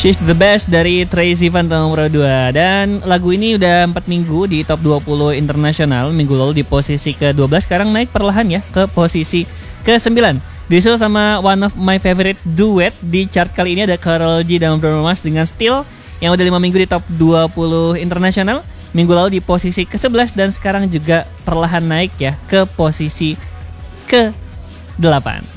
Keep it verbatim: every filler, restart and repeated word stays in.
She's the Best dari Tracy Phantom nomor dua. Dan lagu ini udah empat minggu di top dua puluh internasional. Minggu lalu di posisi ke dua belas, sekarang naik perlahan ya ke posisi ke sembilan. Disusul sama one of my favorite duet di chart kali ini ada Karol G dan Bruno Mars dengan Still yang udah lima minggu di top dua puluh internasional. Minggu lalu di posisi ke sebelas dan sekarang juga perlahan naik ya ke posisi ke delapan.